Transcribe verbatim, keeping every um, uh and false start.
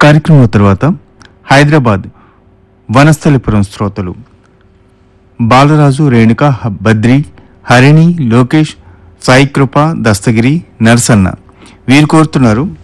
కార్యక్రమం తర్వాత హైదరాబాద్ వనస్థలిపురం శ్రోతలు బాలరాజు, రేణుక, బద్రి, హరిణి, లోకేష్, సాయికృప, దస్తగిరి, నర్సన్న వీరు కోరుతున్నారు